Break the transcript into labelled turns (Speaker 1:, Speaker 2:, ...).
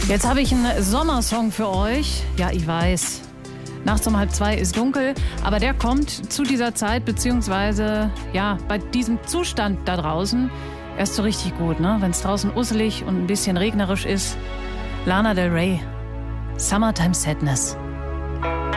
Speaker 1: Jetzt habe ich einen Sommersong für euch. Ja, ich weiß. Nachts um 1:30 ist dunkel, aber der kommt zu dieser Zeit, beziehungsweise ja, bei diesem Zustand da draußen erst so richtig gut, ne? Wenn es draußen usselig und ein bisschen regnerisch ist. Lana Del Rey, Summertime Sadness.